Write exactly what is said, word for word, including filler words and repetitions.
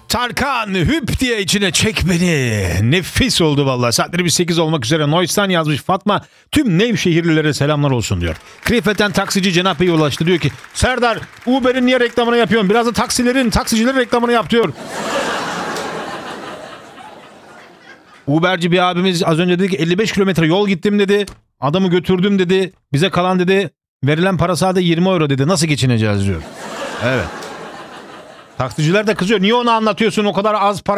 Tarkan hüp diye içine çek beni. Nefis oldu vallahi. Saatleri bir sekiz olmak üzere. Nois'tan yazmış Fatma. Tüm Nevşehirlilere selamlar olsun diyor. Krifeten taksici Cenap Bey'e ulaştı. Diyor ki Serdar Uber'in niye reklamını yapıyorsun? Biraz da taksilerin, taksicilerin reklamını yap diyor. Uberci bir abimiz az önce dedi ki elli beş kilometre yol gittim dedi. Adamı götürdüm dedi. Bize kalan dedi verilen para sadece yirmi euro dedi. Nasıl geçineceğiz diyor. Evet. Taksiciler de kızıyor. Niye onu anlatıyorsun o kadar az para